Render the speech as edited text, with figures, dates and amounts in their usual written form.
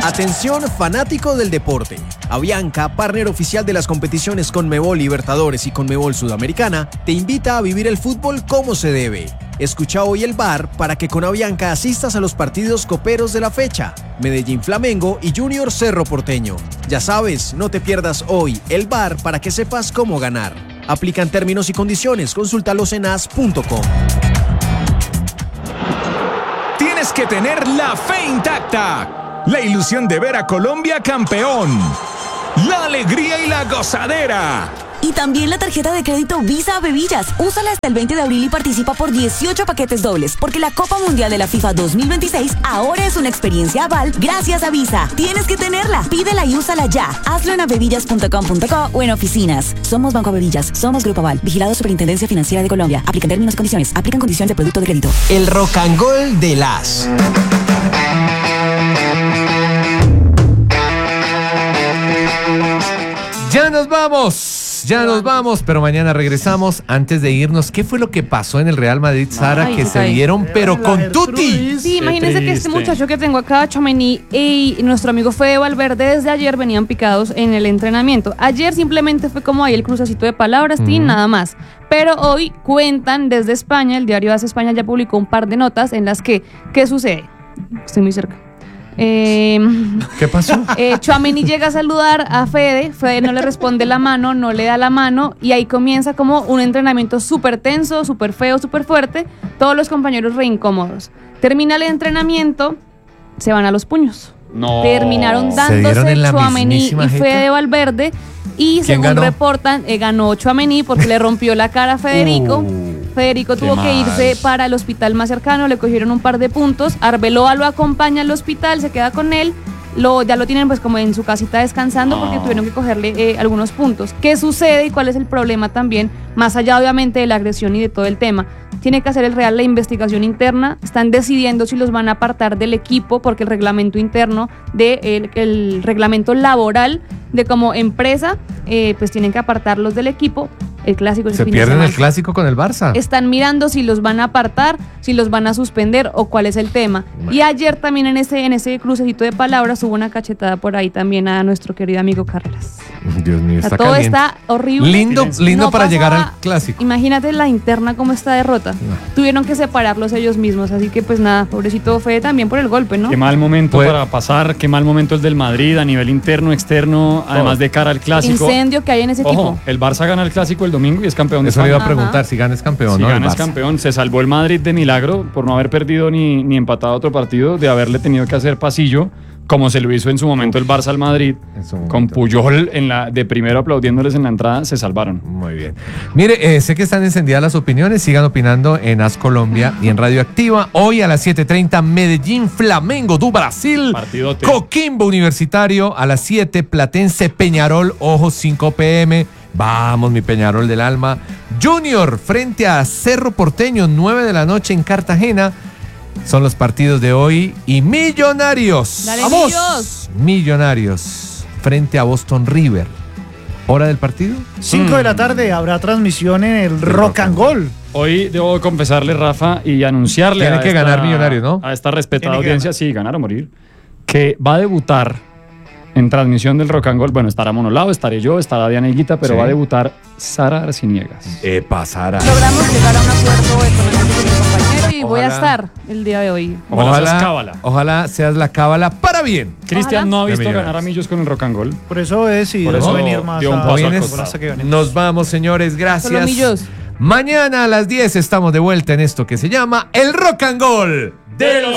Atención, fanático del deporte. Avianca, partner oficial de las competiciones Conmebol Libertadores y Conmebol Sudamericana, te invita a vivir el fútbol como se debe. Escucha hoy el VAR para que con Avianca asistas a los partidos coperos de la fecha. Medellín Flamengo y Junior Cerro Porteño. Ya sabes, no te pierdas hoy el VAR para que sepas cómo ganar. Aplican términos y condiciones, consúltalos en as.com. Tienes que tener la fe intacta. La ilusión de ver a Colombia campeón. La alegría y la gozadera. Y también la tarjeta de crédito Visa Bebillas. Úsala hasta el 20 de abril y participa por 18 paquetes dobles. Porque la Copa Mundial de la FIFA 2026 ahora es una experiencia aval gracias a Visa. Tienes que tenerla. Pídela y úsala ya. Hazlo en avevillas.com.co o en oficinas. Somos Banco Avevillas. Somos Grupo Aval. Vigilado Superintendencia Financiera de Colombia. Aplican términos y condiciones. Aplican condiciones de producto de crédito. El Rock and Roll de las. Ya nos vamos, pero mañana regresamos. Antes de irnos, ¿qué fue lo que pasó en el Real Madrid, Sara? Que se vieron, pero con tutti. Sí, imagínense que este muchacho que tengo acá, Tchouaméni, y nuestro amigo Fede Valverde, desde ayer venían picados en el entrenamiento. Ayer simplemente fue como ahí el crucecito de palabras, nada más. Pero hoy cuentan desde España, el diario AS España ya publicó un par de notas en las que, ¿qué sucede? Estoy muy cerca. ¿Qué pasó? Tchouaméni llega a saludar a Fede no le responde la mano, no le da la mano y ahí comienza como un entrenamiento súper tenso, súper feo, súper fuerte, todos los compañeros re incómodos. Termina el entrenamiento, se van a los puños. No. Terminaron dándose Tchouaméni y Fede Valverde y según reportan, ganó Tchouaméni porque le rompió la cara a Federico. Federico tuvo que irse para el hospital más cercano, le cogieron un par de puntos, Arbeloa lo acompaña al hospital, se queda con él, ya lo tienen pues como en su casita descansando porque tuvieron que cogerle algunos puntos. ¿Qué sucede y cuál es el problema también? Más allá obviamente de la agresión y de todo el tema, tiene que hacer el Real la investigación interna, están decidiendo si los van a apartar del equipo porque el reglamento interno, el reglamento laboral de como empresa, pues tienen que apartarlos del equipo. El clásico se pierden el clásico con el Barça. Están mirando si los van a apartar, si los van a suspender o cuál es el tema. Bueno. Y ayer también en ese crucecito de palabras hubo una cachetada por ahí también a nuestro querido amigo Carlas. Dios mío, está todo caliente. Está horrible. Lindo no para llegar al clásico. Imagínate la interna cómo está derrota. No. Tuvieron que separarlos ellos mismos, así que pues nada, pobrecito Fede también por el golpe, ¿no? Qué mal momento para pasar, qué mal momento el del Madrid a nivel interno, externo, además de cara al clásico. Incendio que hay en ese equipo. El Barça gana el clásico el domingo y es campeón de España. Eso le iba a preguntar, si gana es campeón, ¿no? Si gana es campeón, se salvó el Madrid de milagro por no haber perdido ni empatado otro partido, de haberle tenido que hacer pasillo, como se lo hizo en su momento el Barça al Madrid, con Puyol de primero aplaudiéndoles en la entrada, se salvaron. Muy bien. Mire, sé que están encendidas las opiniones, sigan opinando en AS Colombia y en Radioactiva. Hoy a las 7:30, Medellín Flamengo do Brasil. Partidote. Coquimbo Universitario a las 7, Platense Peñarol, ojo, 5 p.m. Vamos, mi Peñarol del alma. Junior frente a Cerro Porteño, 9 de la noche en Cartagena. Son los partidos de hoy. Y Millonarios. ¡Dale, ¡vamos! Millonarios frente a Boston River. ¿Hora del partido? 5 de la tarde habrá transmisión en el Rock and Roll. Hoy debo confesarle, Rafa, y anunciarle Tiene que ganar Millonarios, ¿no? A esta respetada audiencia, sí, ganar o morir, que va a debutar en transmisión del Rock and Roll. Bueno, estará Monolao, estaré yo, estará Diana Higuita, pero va a debutar Sara Arciniegas. Sara. Logramos llegar a un acuerdo económico con mi compañero y voy a estar el día de hoy. Ojalá seas la cábala para bien. Cristian no ha visto ganar a Millos con el Rock and Roll. Por eso venir más. Nos vamos, señores, gracias. Mañana a las 10 estamos de vuelta en esto que se llama el Rock and Roll de los